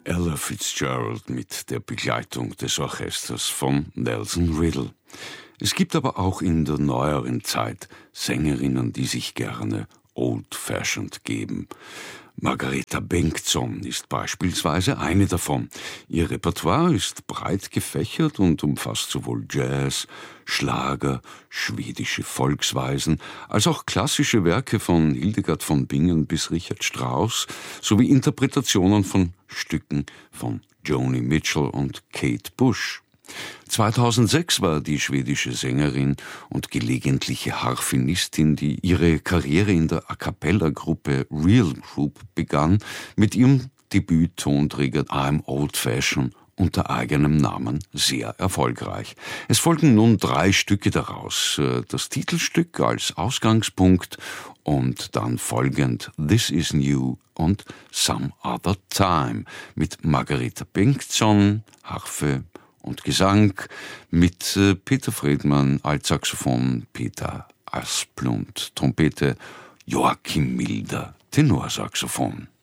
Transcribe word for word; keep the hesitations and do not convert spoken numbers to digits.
Ella Fitzgerald mit der Begleitung des Orchesters von Nelson Riddle. Es gibt aber auch in der neueren Zeit Sängerinnen, die sich gerne old-fashioned geben. Margareta Bengtsson ist beispielsweise eine davon. Ihr Repertoire ist breit gefächert und umfasst sowohl Jazz, Schlager, schwedische Volksweisen, als auch klassische Werke von Hildegard von Bingen bis Richard Strauss sowie Interpretationen von Stücken von Joni Mitchell und Kate Bush. zweitausendsechs war die schwedische Sängerin und gelegentliche Harfenistin, die ihre Karriere in der A-cappella-Gruppe Real Group begann, mit ihrem Debüt-Tonträger I'm Old Fashioned unter eigenem Namen sehr erfolgreich. Es folgen nun drei Stücke daraus, das Titelstück als Ausgangspunkt und dann folgend This Is New und Some Other Time mit Margareta Bengtsson, Harfe und Gesang, mit Peter Friedmann, Altsaxophon, Peter Asplund, Trompete, Joachim Milder, Tenorsaxophon.